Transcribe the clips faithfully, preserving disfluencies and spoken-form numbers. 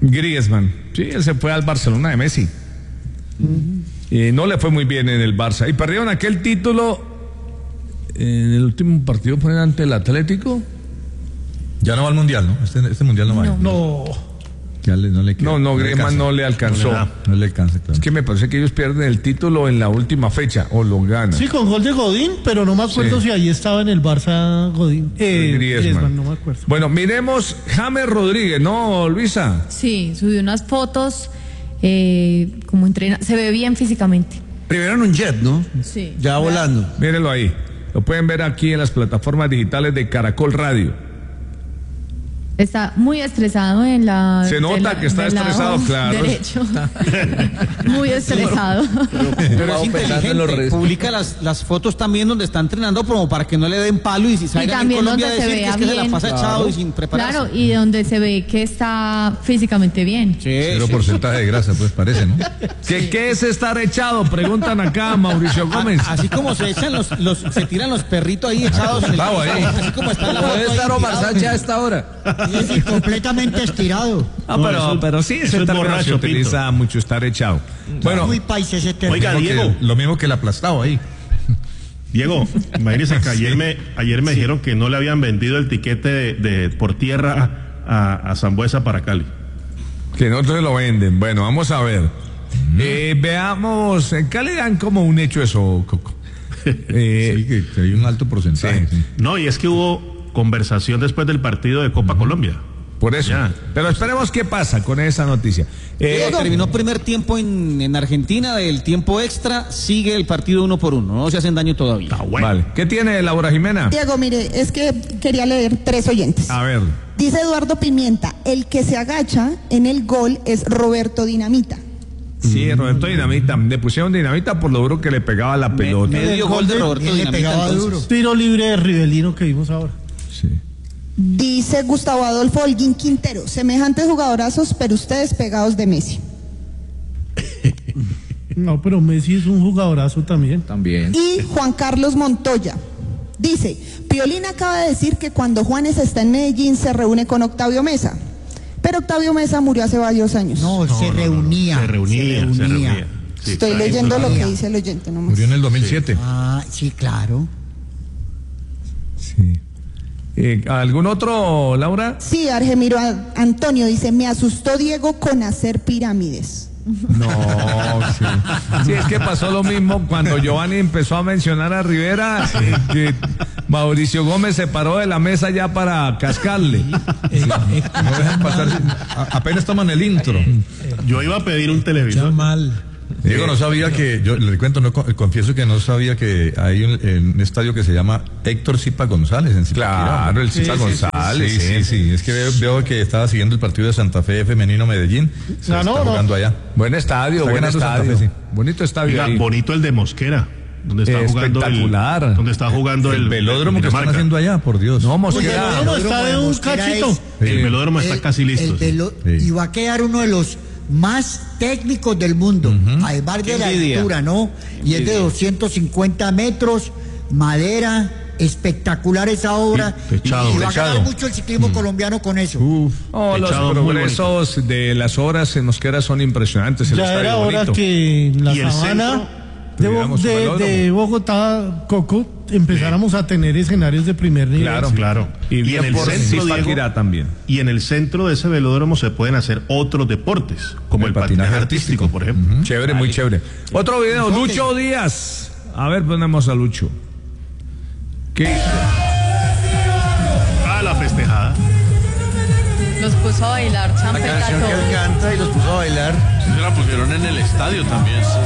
Griezmann. Sí, él se fue al Barcelona de Messi. Uh-huh. Y no le fue muy bien en el Barça. Y perdieron aquel título en el último partido, fue ante el Atlético. Ya no va al Mundial, ¿no? Este, este Mundial no va. No. no. Ya le, no, le queda, no, no, Griezmann no le alcanzó. No le, no le alcanza, claro. Es que me parece que ellos pierden el título en la última fecha, o lo ganan. Sí, con gol de Godín, pero no me acuerdo sí. si ahí estaba en el Barça Godín. Eh, Griezmann. Griezmann, no me acuerdo. Bueno, miremos James Rodríguez, ¿no, Luisa? Sí, subió unas fotos, eh, como entrena, se ve bien físicamente. Primero en un jet, ¿no? Sí. Ya volando. Mírenlo ahí, lo pueden ver aquí en las plataformas digitales de Caracol Radio. Está muy estresado en la... Se nota la, que está estresado, claro. Derecho. Muy estresado. Pero, pero, pero es inteligente. Publica las, las fotos también donde está entrenando como para que no le den palo y si salga en Colombia a decir que es que se la pasa claro. echado y sin prepararse. Claro, y donde se ve que está físicamente bien. Sí, Cero sí. porcentaje de grasa, pues parece, ¿no? ¿Qué, sí. ¿Qué es estar echado? Preguntan acá Mauricio Gómez. A, así como se echan los, los, se tiran los perritos ahí echados en el piso, ahí. Así como está la Puede estar Omar Sánchez a esta hora. Sí, completamente estirado. Ah, pero, no, eso, pero sí, ese término borracho, se utiliza Pinto. mucho, estar echado. Bueno, muy paisa ese término. Oiga, Diego, que, lo mismo que el aplastado ahí. Diego, imagínese que ayer me, ayer me sí. dijeron que no le habían vendido el tiquete de, de por tierra a, a Sambuesa para Cali. Que no se lo venden. Bueno, vamos a ver. Mm. Eh, veamos, en Cali dan como un hecho eso, Coco. eh, sí, que, que hay un alto porcentaje. Sí. Sí. No, y es que hubo conversación después del partido de Copa uh-huh. Colombia. Por eso. Ya. Pero esperemos qué pasa con esa noticia. Eh, terminó primer tiempo en, en Argentina, del tiempo extra, sigue el partido uno por uno, no se hacen daño todavía. Ah, bueno. Vale. ¿Qué tiene Laura Jimena? Diego, mire, es que quería leer tres oyentes. A ver. Dice Eduardo Pimienta, el que se agacha en el gol es Roberto Dinamita. Sí, Roberto Dinamita. Le pusieron Dinamita por lo duro que le pegaba la pelota. Me, medio gol de Roberto Dinamita. Le pegaba duro. Tiro libre de Rivelino que vimos ahora. Sí. Dice Gustavo Adolfo Holguín Quintero, semejantes jugadorazos, pero ustedes pegados de Messi. No, pero Messi es un jugadorazo también. También. Y Juan Carlos Montoya dice, Piolín acaba de decir que cuando Juanes está en Medellín se reúne con Octavio Mesa, pero Octavio Mesa murió hace varios años. No, no se, no, reunía, no, se reunía. Se reunía. Se reunía. Sí, Estoy leyendo lo que dice el oyente nomás. Murió en el dos mil siete. Sí. Ah, sí, claro. Sí. Eh, ¿Algún otro, Laura? Sí, Argemiro Antonio dice, me asustó Diego con hacer pirámides. No, sí. Sí, es que pasó lo mismo cuando Giovanni empezó a mencionar a Rivera, sí. que Mauricio Gómez se paró de la mesa ya para cascarle. Sí. No dejan pasar, a, apenas toman el intro. Yo iba a pedir un televisor. Ya mal. Diego no sabía que, yo le cuento, no, confieso que no sabía que hay un, un estadio que se llama Héctor Zipa González en Zipaquirá. Claro, el Zipa sí, González. Sí, sí, sí, sí. Es que veo, veo que estaba siguiendo el partido de Santa Fe Femenino Medellín. Se no, está no, jugando no. allá. Buen estadio, está buen estadio. Fe, sí. Bonito estadio. Oiga, ahí. bonito el de Mosquera. Donde está eh, jugando espectacular. El, donde está jugando el, el velódromo el que están haciendo allá, por Dios. No, Mosquera. El velódromo está de un cachito. Es, el velódromo está el, casi listo. Velo, sí. Y va a quedar uno de los más técnicos del mundo, uh-huh. además de la altura, ¿no? Y es de doscientos cincuenta metros, madera, espectacular esa obra. Sí, techado, y va techado. a ganar mucho el ciclismo mm. colombiano con eso. Uf. Oh, los progresos de las horas en Mosquera son impresionantes. El ya era hora que en la ¿Y sabana de, de, de Bogotá, Coco, empezáramos sí. a tener escenarios de primer nivel. Claro, claro. Y, y en el centro, Diego, también. Y en el centro de ese velódromo se pueden hacer otros deportes, como el, el patinaje, patinaje artístico, artístico, por ejemplo. Uh-huh. Chévere, muy chévere. Otro video, Lucho Díaz. A ver, ponemos a Lucho. ¿Qué? Ah, la festejada. Los puso a bailar champeta. La canción que él canta y los puso a bailar. Sí, se la pusieron en el estadio también. Sí.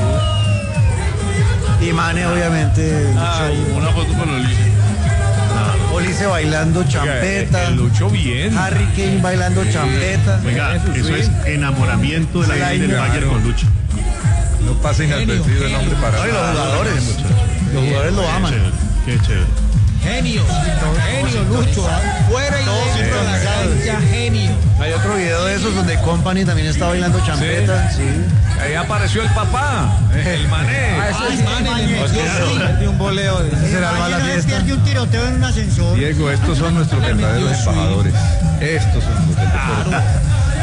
Y Mane, obviamente. Ah, una foto con Ulises. Ah, Ulises bailando champeta. El, el Lucho bien. Harry Kane bailando champeta. Oiga, eso, eso es enamoramiento de la gente del Bayern con Lucho. No pasa inadvertido el nombre para. No, y los jugadores. Los jugadores lo aman. Qué chévere. Genio, genio, Lucho, fuera y dentro de la cancha, genio. Hay otro video de esos donde Company también está bailando champeta. Sí. Sí. Ahí apareció el papá, el Mané. Ah, ese es el Mané. De un voleo. Ese será el la fiesta. Pierde un tiroteo en un ascensor. Diego, estos son nuestros verdaderos embajadores. Estos son los del deporte.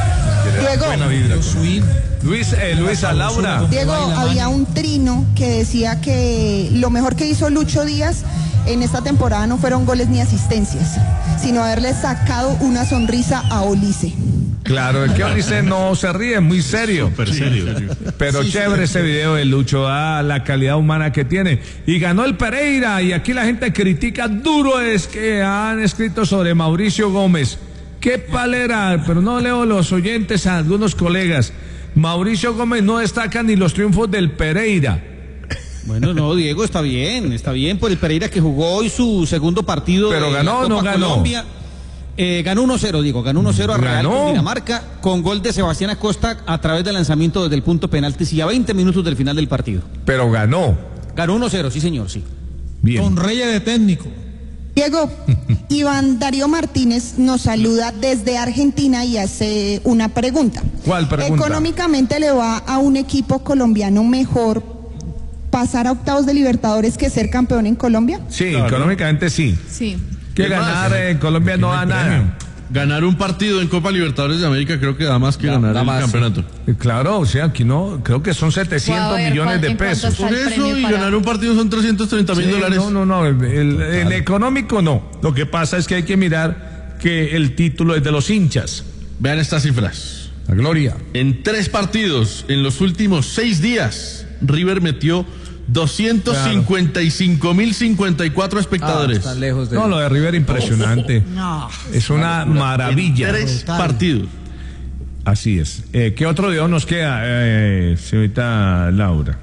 Diego, buena vibra. Luis, eh, Luisa Laura. Diego, había un trino que decía que lo mejor que hizo Lucho Díaz en esta temporada no fueron goles ni asistencias, sino haberle sacado una sonrisa a Olise. Claro, es que Olise no se ríe, muy serio. Súper serio. Pero sí, chévere sí, ese video de Lucho, ah, la calidad humana que tiene. Y ganó el Pereira, y aquí la gente critica duro, es que han escrito sobre Mauricio Gómez. Qué palera, pero no leo los oyentes a algunos colegas. Mauricio Gómez no destaca ni los triunfos del Pereira. Bueno, no, Diego, está bien, está bien por el Pereira que jugó hoy su segundo partido. Pero ganó o no ganó. Colombia. Eh, ganó uno cero, Diego, ganó uno cero a Real Dinamarca con gol de Sebastián Acosta a través del lanzamiento desde el punto penalti y a veinte minutos del final del partido. Pero ganó. Ganó uno cero, sí señor, sí. Bien. Con Reyes de técnico. Diego, Iván Darío Martínez nos saluda desde Argentina y hace una pregunta. ¿Cuál pregunta? ¿Económicamente le va a un equipo colombiano mejor pasar a octavos de Libertadores que ser campeón en Colombia? Sí, claro. Económicamente sí. Sí. Que ganar más, en Colombia no da nada. Ganar un partido en Copa Libertadores de América creo que da más que da, ganar da el más. campeonato. Claro, o sea, aquí no, creo que son setecientos millones de pesos. Por eso, y para... ganar un partido son trescientos treinta mil sí, dólares. No, no, no, el, el, el económico no. Lo que pasa es que hay que mirar que el título es de los hinchas. Vean estas cifras. La gloria. En tres partidos, en los últimos seis días, River metió doscientos cincuenta y cinco mil cincuenta y cuatro espectadores. Ah, están lejos de... No, lo de River impresionante. No. Es una maravilla. En tres Total. partidos. Así es. Eh, ¿Qué otro video nos queda, eh, señorita Laura?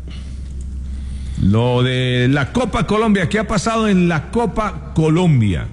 Lo de la Copa Colombia. ¿Qué ha pasado en la Copa Colombia?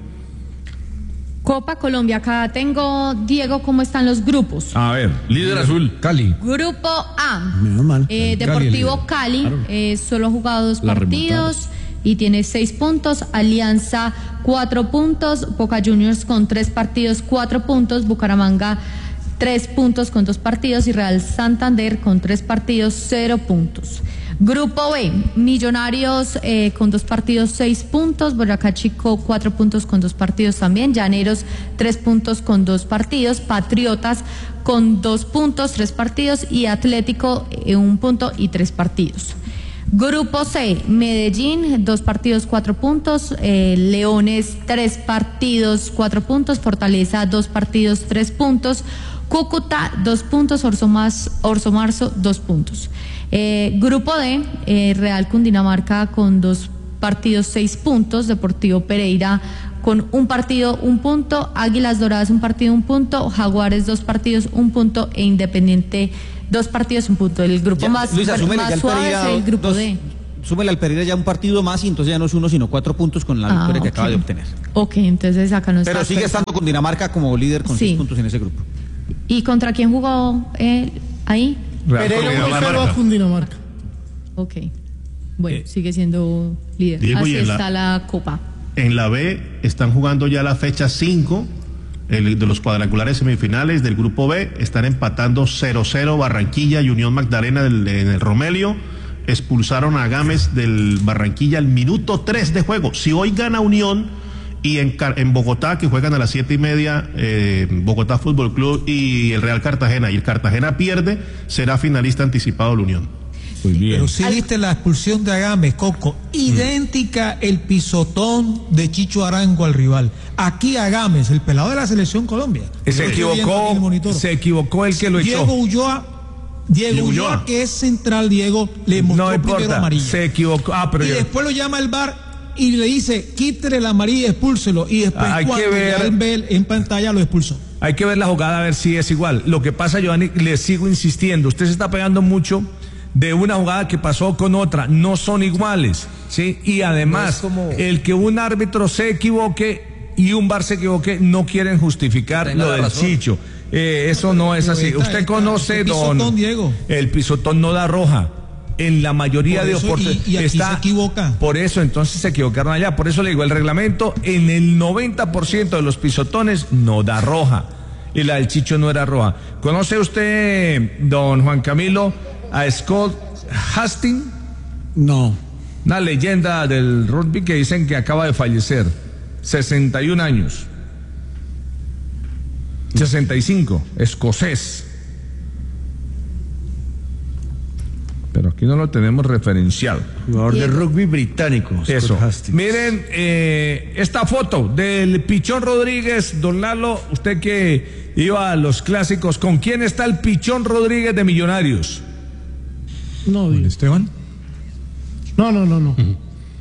Copa Colombia, acá tengo, Diego, ¿cómo están los grupos? A ver, líder azul, Cali. Grupo A, mal. Eh, Deportivo Cali, Cali eh, solo ha jugado dos La partidos remontada. Y tiene seis puntos, Alianza cuatro puntos, Boca Juniors con tres partidos, cuatro puntos, Bucaramanga tres puntos con dos partidos y Real Santander con tres partidos, cero puntos. Grupo B, Millonarios eh, con dos partidos, seis puntos, Boyacá Chico cuatro puntos con dos partidos también, Llaneros tres puntos con dos partidos, Patriotas con dos puntos, tres partidos y Atlético eh, un punto y tres partidos. Grupo C, Medellín, dos partidos, cuatro puntos, eh, Leones, tres partidos, cuatro puntos, Fortaleza, dos partidos, tres puntos, Cúcuta, dos puntos, Orso, Mas, Orso Marzo, dos puntos. Eh, grupo D, eh, Real Cundinamarca con dos partidos, seis puntos, Deportivo Pereira con un partido, un punto, Águilas Doradas un partido, un punto, Jaguares dos partidos, un punto e Independiente dos partidos, un punto. El grupo ya, más, Luisa, más suave es el grupo dos, D. Súmele al Pereira ya un partido más y entonces ya no es uno sino cuatro puntos con la ah, victoria que okay. acaba de obtener. Ok, entonces acá no está. Pero sigue estando con Dinamarca como líder con sí. seis puntos en ese grupo. ¿Y contra quién jugó eh, ahí? Pereira a Cundinamarca. Ok. Bueno, eh, sigue siendo líder. Diego, Así está la, la Copa. En la B están jugando ya la fecha cinco el, de los cuadrangulares semifinales del grupo B. Están empatando cero cero Barranquilla y Unión Magdalena del, en el Romelio. Expulsaron a Gámez del Barranquilla al minuto tres de juego. Si hoy gana Unión y en, en Bogotá, que juegan a las siete y media, eh, Bogotá Fútbol Club y el Real Cartagena, y el Cartagena pierde, será finalista anticipado la Unión. Muy bien. Pero si viste la expulsión de Agames, Coco, idéntica mm. el pisotón de Chicho Arango al rival. Aquí Agames, el pelado de la selección Colombia. Se equivocó, se equivocó el que lo Diego echó. Ulloa, Diego, Diego Ulloa, Ulloa, que es central, Diego, le mostró no primero amarilla. Se equivocó. Ah, pero y yo... después lo llama el V A R y le dice, quítele la amarilla y expúlselo. Y después hay cuando que ver... él ve en pantalla lo expulsó. Hay que ver la jugada a ver si es igual. Lo que pasa, Giovanni, le sigo insistiendo, usted se está pegando mucho de una jugada que pasó con otra, no son iguales, ¿sí? Y además, no como... el que un árbitro se equivoque y un V A R se equivoque, no quieren justificar lo del razón. Chicho. Eh, eso no es así. Usted conoce, don... Pisotón, Diego. El pisotón no da roja. En la mayoría de oportunidades y, y aquí está, se equivoca. Por eso entonces se equivocaron allá. Por eso le digo, el reglamento en el noventa por ciento de los pisotones no da roja. Y la del Chicho no era roja. ¿Conoce usted, don Juan Camilo, a Scott Hastings? No. Una leyenda del rugby que dicen que acaba de fallecer. sesenta y un años. sesenta y cinco, escocés. Pero aquí no lo tenemos referenciado. Jugador de rugby británico. Eso. Miren eh, esta foto del Pichón Rodríguez, don Lalo, usted que iba a los clásicos, ¿con quién está el Pichón Rodríguez de Millonarios? No, Esteban. No, no, no, no. Uh-huh.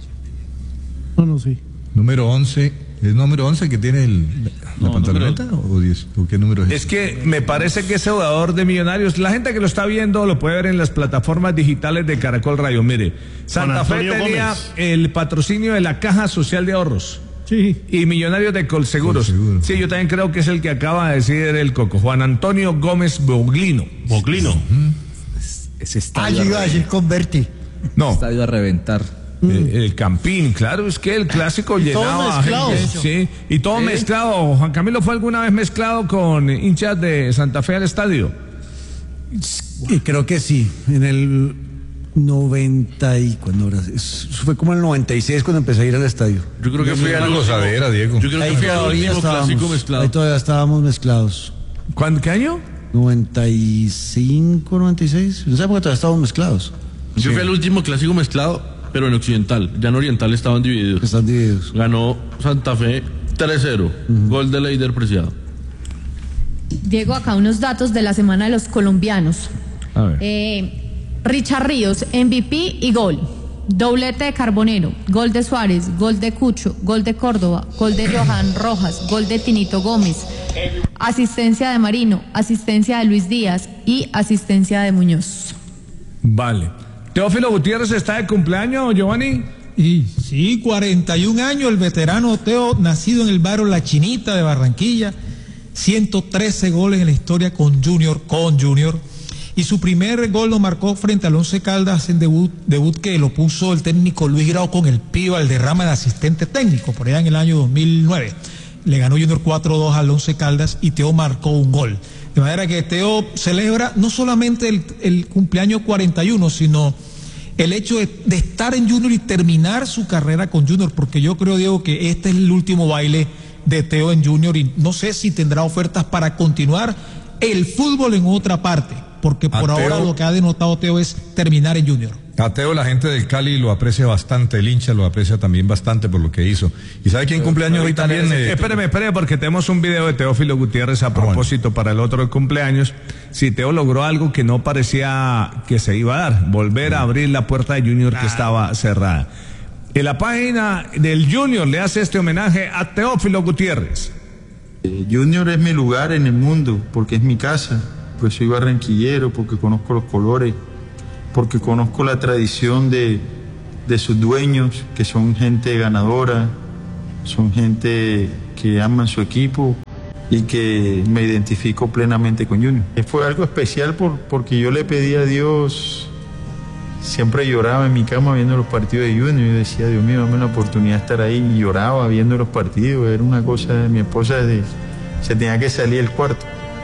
No, no, sí. Número once. ¿Es número once que tiene el, la no, pantaloneta número... o diez? ¿O qué número es? Es que me parece que ese jugador de Millonarios, la gente que lo está viendo lo puede ver en las plataformas digitales de Caracol Radio. Mire, Santa Fe tenía Gómez. El patrocinio de la Caja Social de Ahorros. Sí. Y Millonarios de Colseguros. Colseguro. Sí, yo también creo que es el que acaba de decir el Coco. Juan Antonio Gómez Boglino. Boglino. Uh-huh. Ese estadio. Ah, yo iba a decir Converti. No. Estadio a reventar. El, el Campín, claro, es que el clásico y llenaba todo gente, sí, y todo ¿sí? mezclado. Juan Camilo fue alguna vez mezclado con hinchas de Santa Fe al estadio. Creo que sí, en el noventa y cuando era, fue como en el noventa y seis cuando empecé a ir al estadio. Yo creo que fue una gozadera, Diego. Yo creo que fue el último clásico mezclado. Ahí todavía estábamos mezclados. ¿Cuándo, qué año? noventa y cinco, noventa y seis. En esa época todavía estábamos mezclados. Yo sí. fui el último clásico mezclado, pero en occidental. Ya en oriental estaban divididos. Están divididos. Ganó Santa Fe tres cero. Uh-huh. Gol de Leider Preciado. Diego, acá unos datos de la semana de los colombianos. A ver. Eh, Richard Ríos, M V P y gol. Doblete de Carbonero, gol de Suárez, gol de Cucho, gol de Córdoba, gol de Johan Rojas, gol de Tinito Gómez, asistencia de Marino, asistencia de Luis Díaz y asistencia de Muñoz. Vale. Teófilo Gutiérrez está de cumpleaños, Giovanni. Y sí, cuarenta y un años, el veterano Teo, nacido en el barrio La Chinita de Barranquilla, ciento trece goles en la historia con Junior, con Junior. Y su primer gol lo marcó frente al Once Caldas en debut, debut que lo puso el técnico Luis Grau con el Pío al derrama de asistente técnico, por allá en el año dos mil nueve. Le ganó Junior cuatro dos al Once Caldas y Teo marcó un gol. De manera que Teo celebra no solamente el, el cumpleaños cuarenta y uno, sino el hecho de, de estar en Junior y terminar su carrera con Junior, porque yo creo, Diego, que este es el último baile de Teo en Junior y no sé si tendrá ofertas para continuar el fútbol en otra parte, porque por a ahora Teo, lo que ha denotado Teo es terminar en Junior. A Teo la gente del Cali lo aprecia bastante, el hincha lo aprecia también bastante por lo que hizo. ¿Y sabe quién cumpleaños hoy también? Eh, espéreme, espéreme, porque tenemos un video de Teófilo Gutiérrez a propósito ah, bueno. para el otro cumpleaños. Si Teo logró algo que no parecía que se iba a dar, volver a abrir la puerta de Junior que estaba cerrada. En la página del Junior le hace este homenaje a Teófilo Gutiérrez. Eh, Junior es mi lugar en el mundo, porque es mi casa, pues soy barranquillero, porque conozco los colores, porque conozco la tradición de, de sus dueños, que son gente ganadora, son gente que aman su equipo y que me identifico plenamente con Junior. Fue algo especial por, porque yo le pedí a Dios, siempre lloraba en mi cama viendo los partidos de Junior, y decía, Dios mío, dame la oportunidad de estar ahí, y lloraba viendo los partidos, era una cosa, mi esposa de, se tenía que salir del cuarto.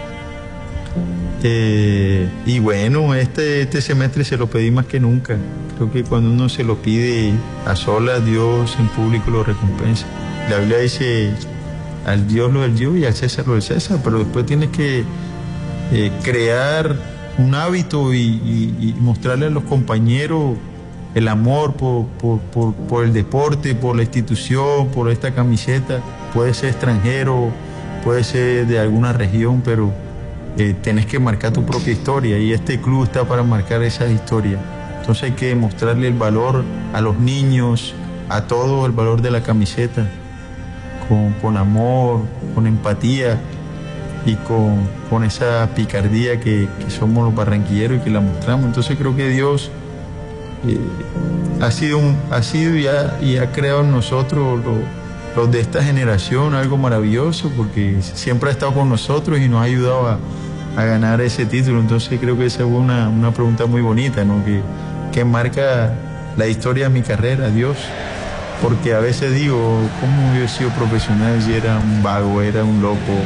Eh, y bueno, este, este semestre se lo pedí más que nunca. Creo que cuando uno se lo pide a solas, Dios en público lo recompensa. La Biblia dice, al Dios lo del Dios y al César lo del César, pero después tienes que eh, crear un hábito y, y, y mostrarle a los compañeros el amor por, por, por, por el deporte, por la institución, por esta camiseta. Puede ser extranjero, puede ser de alguna región, pero Eh, tenés que marcar tu propia historia, y este club está para marcar esa historia. Entonces hay que mostrarle el valor a los niños, a todos, el valor de la camiseta, con, con amor, con empatía y con, con esa picardía que, que somos los barranquilleros y que la mostramos. Entonces creo que Dios eh, ha sido, un, ha sido y, ha, y ha creado en nosotros lo, los de esta generación algo maravilloso, porque siempre ha estado con nosotros y nos ha ayudado a, a ganar ese título. Entonces creo que esa fue una, una pregunta muy bonita, ¿no? Que, que marca la historia de mi carrera, Dios. Porque a veces digo, ¿cómo hubiera sido profesional si era un vago, era un loco?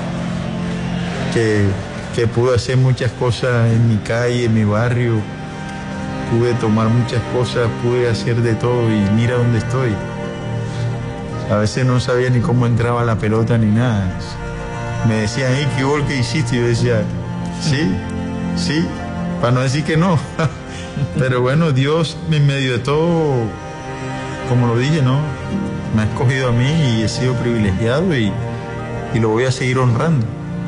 Que, que pude hacer muchas cosas en mi calle, en mi barrio, pude tomar muchas cosas, pude hacer de todo, y mira dónde estoy. A veces no sabía ni cómo entraba la pelota ni nada. me decían, hey, ¿qué gol que hiciste? Y yo decía, sí, sí, para no decir que no. Pero bueno, Dios en medio de todo, como lo dije, ¿no? Me ha escogido a mí y he sido privilegiado y, y lo voy a seguir honrando.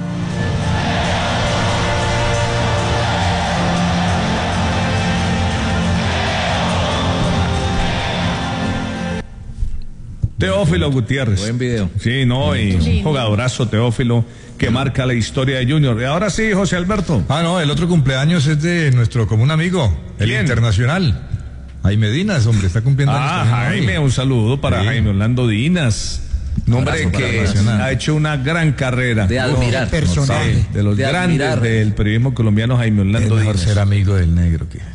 Teófilo Gutiérrez. Buen video. Sí, no, y un jugadorazo Teófilo que marca la historia de Junior. Y ahora sí, José Alberto. Ah, no, el otro cumpleaños es de nuestro común amigo, el ¿Quién? Internacional. Jaime Dinas, hombre, está cumpliendo Ah, años Jaime, un saludo para sí. Jaime Orlando Dinas. Un hombre que ha hecho una gran carrera. De admirar. Personaje. Sí, de los de grandes admirar. Del periodismo colombiano, Jaime Orlando Dinas. Es mejor ser amigo del negro que...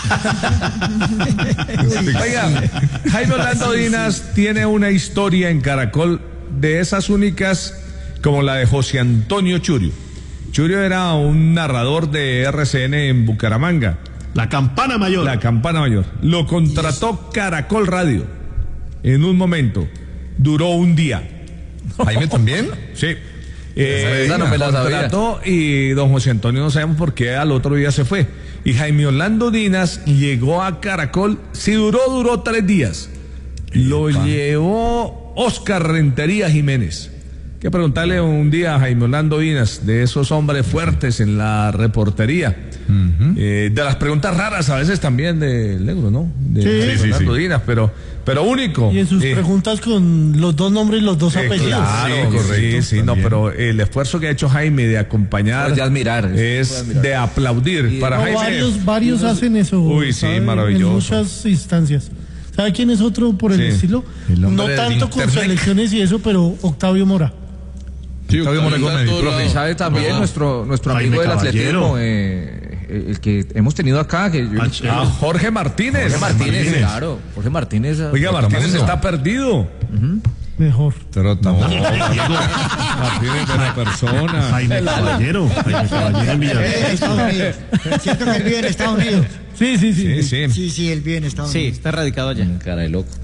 Oiga, Jaime Orlando Dinas tiene una historia en Caracol de esas únicas como la de José Antonio Churio. Churio era un narrador de R C N en Bucaramanga. La Campana Mayor. La Campana Mayor. Lo contrató Caracol Radio en un momento. Duró un día. ¿Jaime también? Sí. Eh, esa no me la sabía. Y don José Antonio no sabemos por qué al otro día se fue. Y Jaime Orlando Dinas llegó a Caracol, si duró, duró tres días. Lo Epa. llevó Oscar Rentería Jiménez. Hay que preguntarle un día a Jaime Orlando Dinas, de esos hombres fuertes en la reportería. Uh-huh. eh, de las preguntas raras a veces también del negro, ¿no? De sí, Jaime sí, Orlando sí. Dinas, pero, pero único. Y en sus eh, preguntas con los dos nombres y los dos eh, apellidos. Claro, sí, correcto, sí, sí, no, pero el esfuerzo que ha hecho Jaime de acompañar, de admirar, es de, admirar. de aplaudir. Y, para no, Jaime, varios, varios hacen eso. Uy, sí, ¿sabe? maravilloso. En muchas instancias. ¿Sabe quién es otro por el Sí. estilo? El No tanto con selecciones y eso, pero Octavio Mora. Sí, Octavio Mora Gómez, mi profe. Y sabe también no. nuestro, nuestro amigo Jaime del Caballero. atletismo, eh, el que hemos tenido acá. Que yo, Ah, Jorge Martínez. Jorge Martínez, Martínez. claro. Jorge Martínez. Oiga, Martínez está perdido. Uh-huh. Mejor. Trota, No, Martínez, buena persona. Jaime Caballero. Jaime Caballero en Villarreal. En Estados Unidos. Siento que él vive en Estados Unidos. Sí, sí, sí. Sí, sí. Sí, sí, él vive en Estados Sí, Unidos. está radicado allá. Cara de loco.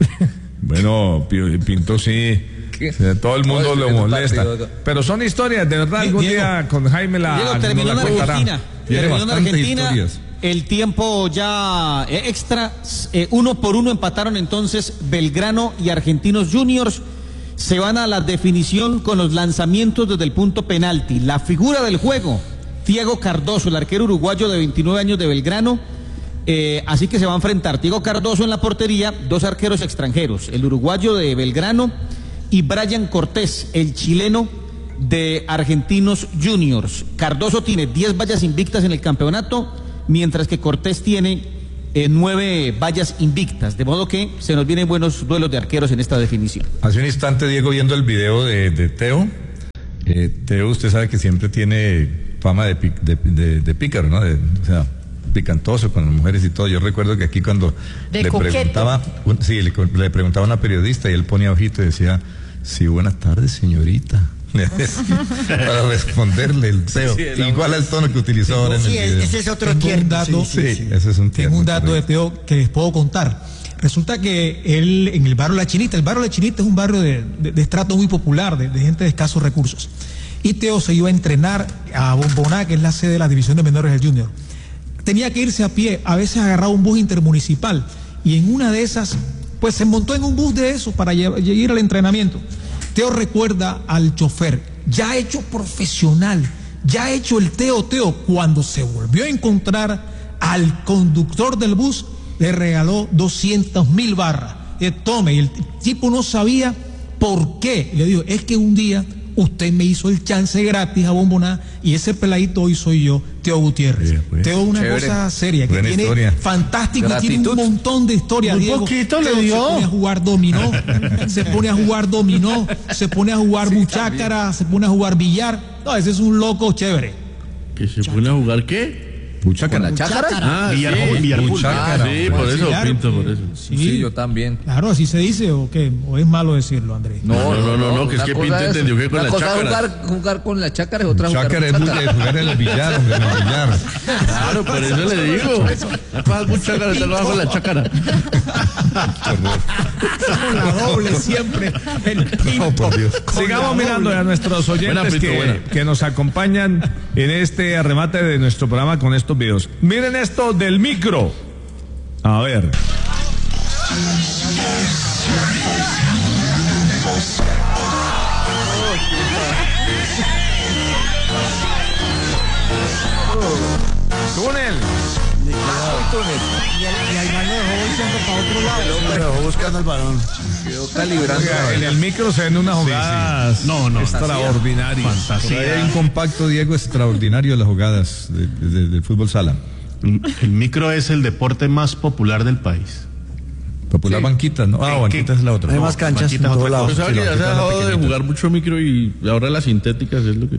Bueno, Pinto sí. Todo el mundo lo molesta. Pero son historias, de verdad, algún Diego, día con Jaime la. Diego, terminó en la contará. Argentina. Tiene Terminó en bastantes Argentina. historias. El tiempo ya eh, extra. eh, uno por uno empataron entonces Belgrano y Argentinos Juniors. Se van a la definición con los lanzamientos desde el punto penalti. La figura del juego, Diego Cardoso, el arquero uruguayo de veintinueve años de Belgrano. Eh, así que se va a enfrentar Diego Cardoso en la portería, dos arqueros extranjeros, el uruguayo de Belgrano y Brian Cortés, el chileno de Argentinos Juniors. Cardoso tiene diez vallas invictas en el campeonato, mientras que Cortés tiene eh, nueve vallas invictas, de modo que se nos vienen buenos duelos de arqueros en esta definición. Hace un instante, Diego, viendo el video de, de Teo. Eh, Teo, usted sabe que siempre tiene fama de, pic, de, de, de pícaro, ¿no? De, o sea, picantoso con las mujeres y todo. Yo recuerdo que aquí cuando de le coqueto. preguntaba, un, sí, le, le preguntaba a una periodista y él ponía ojito y decía, sí, buenas tardes, señorita. Para responderle el Teo. Sí, el igual al tono que utilizó ahora en Sí, el video. ese es otro Tengo tierno. un dato, sí, sí, sí. Ese es un Tengo tierno, un dato de correcto. Teo que les puedo contar. Resulta que él, en el barrio La Chinita, el barrio La Chinita es un barrio de, de, de estrato muy popular, de, de gente de escasos recursos. Y Teo se iba a entrenar a Bomboná, que es la sede de la división de menores del Junior. Tenía que irse a pie, a veces agarraba un bus intermunicipal, y en una de esas, pues se montó en un bus de esos para ir al entrenamiento. Teo recuerda al chofer, ya hecho profesional, ya hecho el Teo Teo, cuando se volvió a encontrar al conductor del bus, le regaló doscientas mil barras. Eh, tome, y el tipo no sabía por qué. Le dijo, es que un día usted me hizo el chance gratis a Bomboná y ese peladito hoy soy yo, Teo Gutiérrez. Sí, pues. Teo es una Chévere. cosa seria, que Buena tiene historia. fantástico, Gratitud. tiene un montón de historias. Un Diego. poquito Teo le dio. Se pone a jugar dominó, se pone a jugar dominó, se pone a jugar buchácara, se pone a jugar billar. No, ese es un loco chévere. ¿Que se pone a jugar qué? Buchácara. ¿Con la chácara? Ah, sí, Villarpul. Sí, por eso, claro, Pinto, por eso. Sí, Sí, yo también. Claro, así se dice, o qué, o es malo decirlo, Andrés. No, no, no, no, que es una que cosa Pinto es- entendió que con una la cosa es chácara. jugar, jugar con la chácara y otra jugar Chácara es con muy de jugar en el billar, hombre, en el billar. Claro, por eso le digo. La cosa es Buchácara, te lo hago con la chácara. la doble siempre. El Oh, por Dios. Sigamos mirando a nuestros oyentes Buena, Pinto, que, buena. que nos acompañan en este remate de nuestro programa con estos videos. Miren esto del micro. A ver. Túnel. Y el, y el man lo dejó volteando para otro lado. Pero buscando el balón. Quedó calibrando. Oiga, en el micro se ven unas jugadas No, no. extraordinarias. Por ahí Fantasía. hay un compacto, Diego, extraordinario de las jugadas de- de- del fútbol sala. El, el micro es el deporte más popular del país. Popular Banquita, ¿no? Ah, ¿Qué- Banquita qué? es la otra. Hay No, más canchas en Banquita es todo otra lado. Pues sabe que la ya se ha otra es la dejado de pequeñita. jugar mucho micro y ahora las sintéticas es lo que.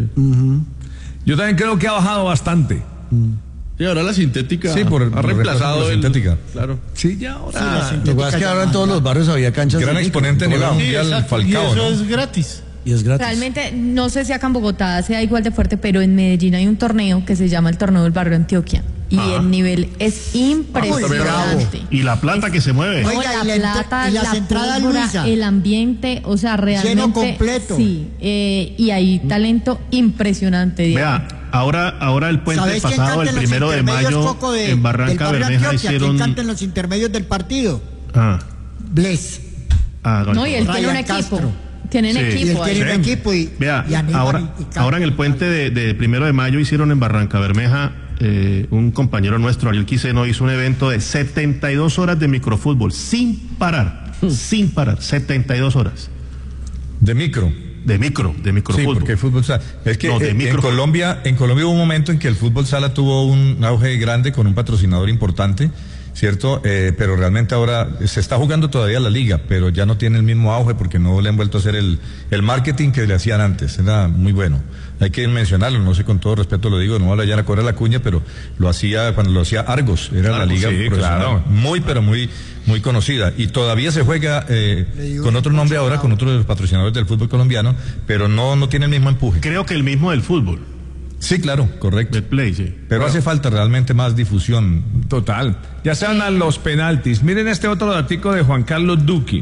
Yo también creo que ha bajado bastante. Sí, ahora la sintética Sí, por el- ha por el reemplazado reemplazo de el- la sintética. Claro. Sí, ya ahora. Lo que pasa es que ahora en todos los barrios había canchas. Gran de micro, exponente a en todo nivel lado. mundial, exacto, Falcao, y eso ¿no? es gratis. Y es gratis. Realmente, no sé si acá en Bogotá sea igual de fuerte, pero en Medellín hay un torneo que se llama el Torneo del Barrio Antioquia. Y Ajá. el nivel es impresionante. Y la plata que se mueve. No, Oiga, la y la entra- plata, y las la entradas, pólvora, Luisa. el ambiente, o sea, realmente. completo. Sí, eh, y hay talento impresionante. Diego. Vea, ahora, ahora el puente ¿Sabes quién pasado, canta el en los primero de intermedios, mayo, Coco, de- en del Barranca barrio Bermeja Antioquia? ¿Quién hicieron. canta en los intermedios del partido? Ah, Bless. ah, No, y él Ryan tiene un equipo. Castro. Tienen Sí. Y él equipo. ahí. tiene un equipo y, Vea, y Aníbal ahora, y- y canta. ahora en el puente de, de primero de mayo hicieron en Barranca Bermeja, eh, un compañero nuestro, Ariel Quiseno, hizo un evento de setenta y dos horas de microfútbol, sin parar, sin parar, setenta y dos horas. De micro. De micro, de Sí, microfútbol. porque el fútbol sala. Es que No, de eh, en micro. Colombia, en Colombia hubo un momento en que el fútbol sala tuvo un auge grande con un patrocinador importante, ¿cierto? Eh, pero realmente ahora se está jugando todavía la liga, pero ya no tiene el mismo auge porque no le han vuelto a hacer el, el marketing que le hacían antes. Era muy bueno. Hay que mencionarlo, no sé, con todo respeto lo digo, no voy a ya a cobrar la cuña, pero lo hacía cuando lo hacía Argos, era la Argos, liga sí, profesional, claro. muy pero muy muy conocida y todavía se juega eh, Le digo con otro que nombre mucho ahora, con otro de los patrocinadores del fútbol colombiano, pero no no tiene el mismo empuje. Creo que el mismo del fútbol, Sí, claro, correcto. del play, sí. Pero hace falta realmente más difusión. Total. Ya se van a los penaltis. Miren este otro datico de Juan Carlos Duque.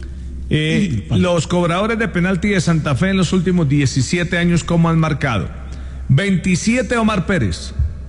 Eh, los cobradores de penalti de Santa Fe en los últimos diecisiete años, ¿cómo han marcado? veintisiete Omar Pérez,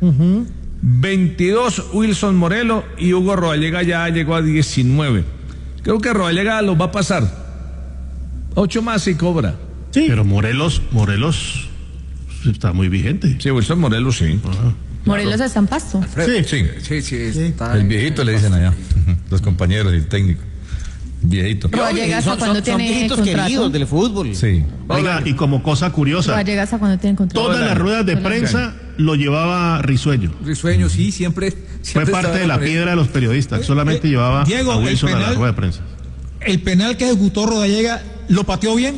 veintidós Wilson Morelo y Hugo Rodallega ya llegó a diecinueve. Creo que Rodallega los va a pasar. Ocho más y cobra. Sí. Pero Morelos, Morelos está muy vigente. Sí, Wilson Morelo sí. Morelos está en Pasto. Sí, sí. Sí, sí, está El en- viejito le dicen allá, los compañeros y el técnico. Viejito. Rodallega hasta son, cuando son, son tiene viejitos contrato. queridos del fútbol. Sí. Oiga, y como cosa curiosa, Rodallega hasta cuando tiene contrato. todas las ruedas de Todo el año. prensa lo llevaba Risueño. Risueño, sí, siempre. Fue siempre parte estaba de la por ahí. piedra de los periodistas. Solamente eh, llevaba Diego, a el Wilson a la penal- rueda de prensa. El penal que ejecutó Rodallega, ¿lo pateó bien?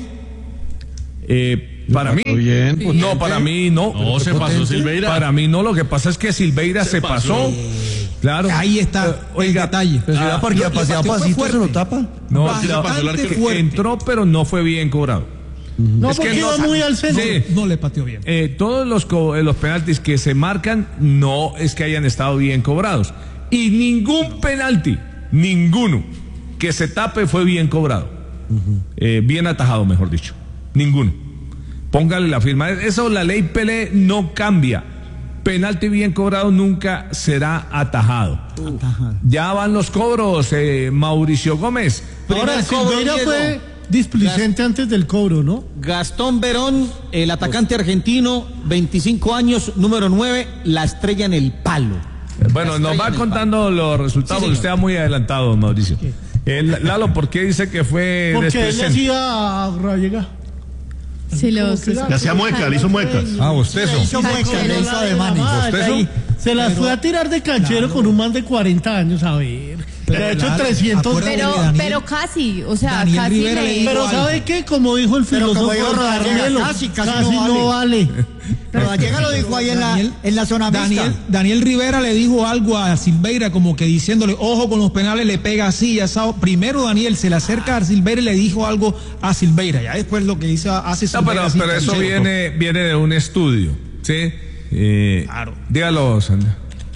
Eh, para mí, bien, no, para mí no. No, se pasó Silveira. Para mí no, lo que pasa es que Silveira se, pasó. Claro. Ahí está Eh, el detalle. Pero si Ah, va porque lo- a lo pasear pateó fue pasito se lo fuerte. tapa. No, Bastante la- pasó el arquero. fuerte. entró, pero no fue bien cobrado. No, Es que porque no- iba muy al centro. Sí. No le pateó bien. Eh, todos los, co- eh, los penaltis que se marcan no es que hayan estado bien cobrados. Y ningún penalti, ninguno que se tape fue bien cobrado. Eh, bien atajado, mejor dicho. Ninguno. Póngale la firma. Eso la ley Pelé no cambia. Penalti bien cobrado nunca será atajado. Ya van los cobros, eh, Mauricio Gómez. Ahora, Primer cobro, Silveira Diego. fue displicente antes del cobro, ¿no? Gastón Verón, el atacante argentino, veinticinco años, número nueve, la estrella en el palo. Bueno, La nos estrella va en el contando los resultados, Sí, porque señor. usted va muy adelantado, Mauricio. Eh, Lalo, ¿por qué dice que fue Porque él le despreciante? hacía a Rodallega. Sí, los. que Le hacía mueca, le hizo muecas. Ah, bostezo. Le hizo mueca, le hizo ademanes. ¿Bostezo? Ahí, se las fue a tirar de canchero con un man de cuarenta años, a ver. Le ha hecho Claro, trescientos. acuérdate Pero, de Daniel. pero casi, o sea, Daniel casi Rivera le- le dijo Pero algo. ¿sabe qué? Como dijo el Pero como filósofo dijo Rodallega, Carmelo, casi, casi casi no no vale. Pero Pero Vallega lo dijo ahí en la, en la zona Daniel, mixta. Daniel Rivera le dijo algo a Silveira como que diciéndole, ojo con los penales, le pega así, asado. Primero Daniel se le acerca a Silveira y le dijo algo a Silveira. Ya después lo que dice, hace Silveira. No, pero, pero eso viene, viene de un estudio, ¿sí? Eh, claro. Dígalo, Sandra.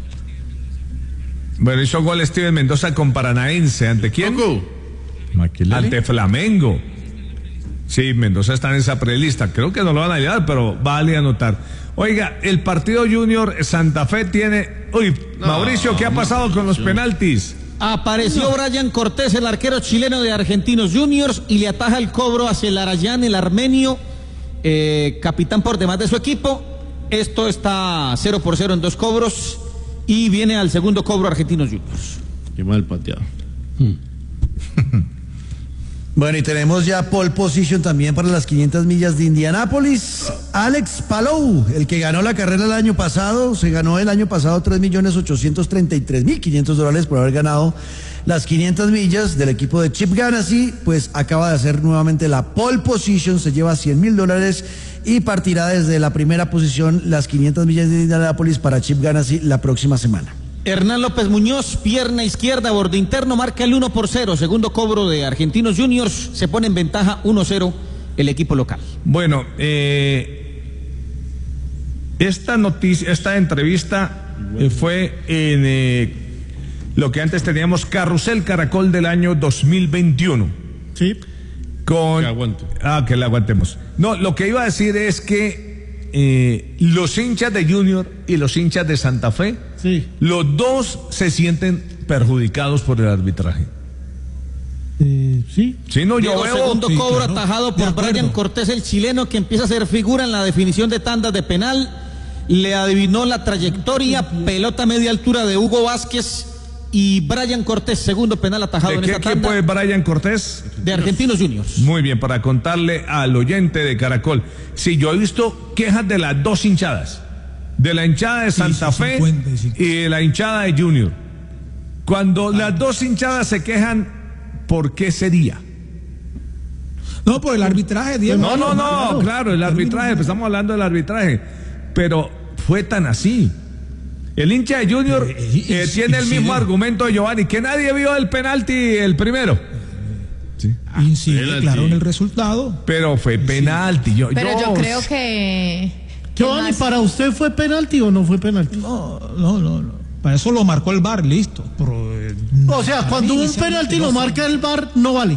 Bueno, hizo gol Steven Mendoza con Paranaense. ¿Ante quién? Ante Flamengo. Sí, Mendoza está en esa prelista. Creo que no lo van a ayudar, pero vale anotar. Oiga, el partido Junior Santa Fe tiene... Uy, no, Mauricio, ¿qué ha pasado con los penaltis? Apareció no. Brian Cortés, el arquero chileno de Argentinos Juniors, y le ataja el cobro hacia el Arayán, el armenio, eh, capitán por demás de su equipo. Esto está cero por cero en dos cobros y viene al segundo cobro Argentinos Juniors. Qué mal pateado. Hmm. Bueno, y tenemos ya pole position también para las quinientas millas de Indianápolis. Alex Palou, el que ganó la carrera el año pasado, se ganó el año pasado tres millones ochocientos treinta y tres mil quinientos dólares por haber ganado las quinientas millas del equipo de Chip Ganassi, pues acaba de hacer nuevamente la pole position, se lleva cien mil dólares y partirá desde la primera posición las quinientas millas de Indianápolis para Chip Ganassi la próxima semana. Hernán López Muñoz, pierna izquierda, borde interno, marca el uno por cero. Segundo cobro de Argentinos Juniors, se pone en ventaja uno cero el equipo local. Bueno, eh, esta noticia, esta entrevista eh, fue en eh, lo que antes teníamos Carrusel Caracol del año dos mil veintiuno. Sí. Con, que aguante. Ah, que la aguantemos. No, lo que iba a decir es que eh, los hinchas de Junior y los hinchas de Santa Fe, sí, los dos se sienten perjudicados por el arbitraje. Eh, sí. Sí, no, yo Diego, veo. segundo Sí, cobro claro. atajado por Brian Cortés, el chileno, que empieza a ser figura en la definición de tandas de penal. Le adivinó la trayectoria, pelota a media altura de Hugo Vázquez y Brian Cortés, segundo penal atajado ¿De en qué esta equipo tanda. es Brian Cortés? De Argentinos Juniors. Muy bien, para contarle al oyente de Caracol. Sí, yo he visto quejas de las dos hinchadas. De la hinchada de Santa Fe y de la hinchada de Junior. Cuando las dos hinchadas se quejan, ¿por qué sería? No, por el arbitraje, Diego. No, no, no, claro, el arbitraje, estamos hablando del arbitraje. Pero fue tan así. El hincha de Junior eh, eh, tiene el mismo argumento de Giovanni, que nadie vio el penalti el primero. Sí. Incide, claro, en el resultado. Pero fue penalti. Yo, Pero yo, yo creo que... Giovanni, ¿para usted fue penalti o no fue penalti? No, no, no, no. Para eso lo marcó el V A R, listo. Pero, eh, o sea, cuando un penalti lo marca el V A R, no vale.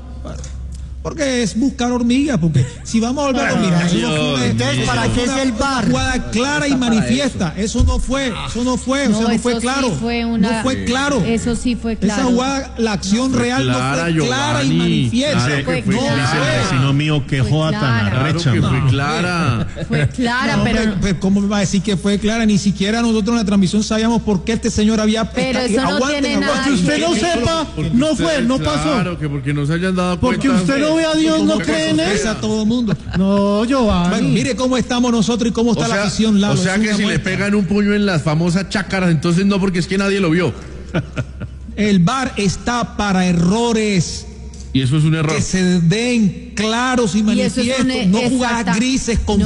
Porque es buscar hormigas, porque si vamos a volver a hormigas, eso no fue una, entonces, ¿para qué es el V A R? Jugada clara y manifiesta. Eso no fue, eso no fue, no, o sea, no fue sí claro. Fue una, no fue claro. Eso sí fue claro. Esa jugada, la acción real no fue Giovanni, clara y manifiesta. Claro fue que fue, no, dice fue. el vecino mío, qué joda tan arrecha. Claro que fue clara. Fue clara, no, pero... Pues, ¿cómo me va a decir que fue clara? Ni siquiera nosotros en la transmisión sabíamos por qué este señor había... Pero eso no aguanten, tiene nada. Porque usted no sepa, no fue, no pasó. Claro, que porque no se hayan dado cuenta. Porque usted no ve a Dios, no cree en él. A todo el mundo. No, Giovanni. Bueno, mire cómo estamos nosotros y cómo está o sea, la afición. Lalo, o sea que si muestra. le pegan un puño en las famosas chácaras, entonces no, porque es que nadie lo vio. El V A R está para errores. Y eso es un error. Que se den claros y manifiestos, y eso es un, no jugadas grises con